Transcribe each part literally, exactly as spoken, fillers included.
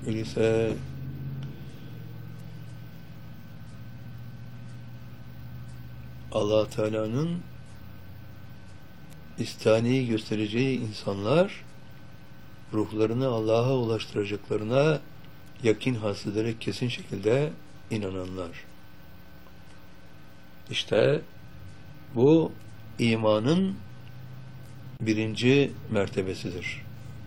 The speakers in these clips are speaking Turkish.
Öyleyse Allah Teala'nın istaneyi göstereceği insanlar ruhlarını Allah'a ulaştıracaklarına yakin hasıl ederek kesin şekilde inananlar. İşte bu imanın birinci mertebesidir.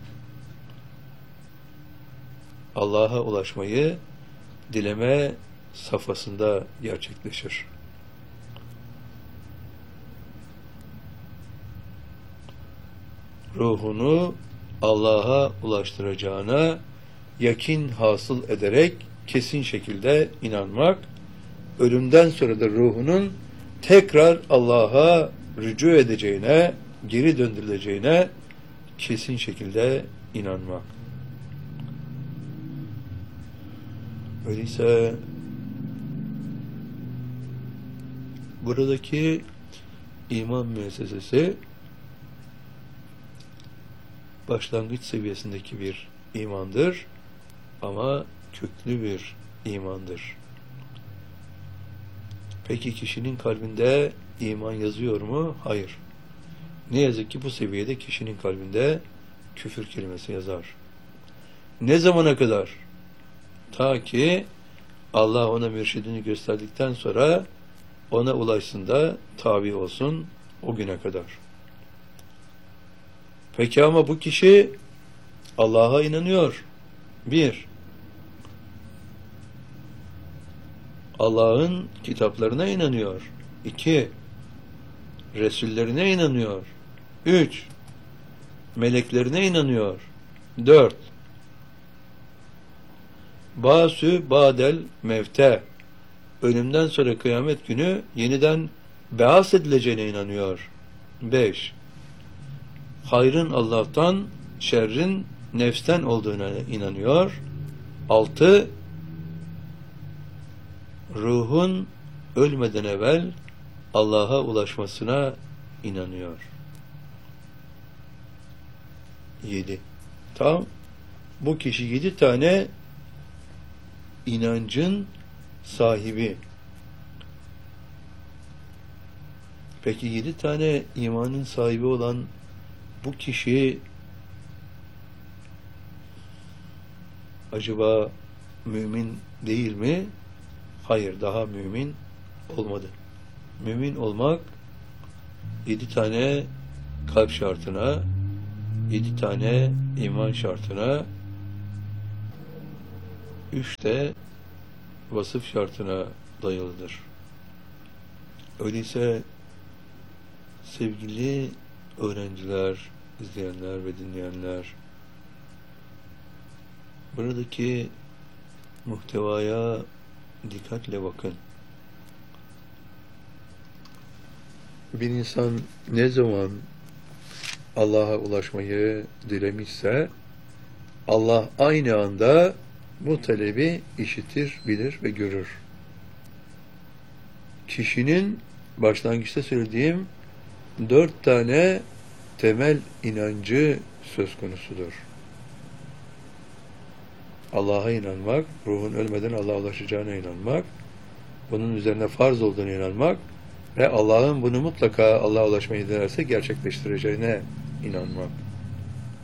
Allah'a ulaşmayı dileme safhasında gerçekleşir. Ruhunu Allah'a ulaştıracağına yakin hasıl ederek kesin şekilde inanmak, ölümden sonra da ruhunun tekrar Allah'a rücu edeceğine, geri döndürüleceğine kesin şekilde inanmak. Öyleyse buradaki iman müessesesi başlangıç seviyesindeki bir imandır ama köklü bir imandır. Peki kişinin kalbinde iman yazıyor mu? Hayır. Ne yazık ki bu seviyede kişinin kalbinde küfür kelimesi yazar. Ne zamana kadar? Ta ki Allah ona mürşidini gösterdikten sonra ona ulaşsın da tabi olsun o güne kadar. Peki ama bu kişi Allah'a inanıyor. Bir, Allah'ın kitaplarına inanıyor. İki, Resullerine inanıyor. Üç, meleklerine inanıyor. Dört, Basü badel mevte, ölümden sonra kıyamet günü yeniden beas edileceğine inanıyor. Beş, hayrın Allah'tan, şerrin nefsten olduğuna inanıyor. Altı, ruhun ölmeden evvel Allah'a ulaşmasına inanıyor. Yedi. Tam bu kişi yedi tane inancın sahibi. Peki yedi tane imanın sahibi olan bu kişi acaba mümin değil mi? Hayır, daha mümin olmadı. Mümin olmak yedi tane kalp şartına, yedi tane iman şartına, üç de vasıf şartına dayalıdır. Öyleyse sevgili öğrenciler, izleyenler ve dinleyenler, buradaki muhtevaya dikkatle bakın. Bir insan ne zaman Allah'a ulaşmayı dilemişse Allah aynı anda bu talebi işitir, bilir ve görür. Kişinin başlangıçta söylediğim dört tane temel inancı söz konusudur. Allah'a inanmak, ruhun ölmeden Allah'a ulaşacağına inanmak, bunun üzerine farz olduğuna inanmak ve Allah'ın bunu mutlaka Allah'a ulaşmayı dilerse gerçekleştireceğine inanmak.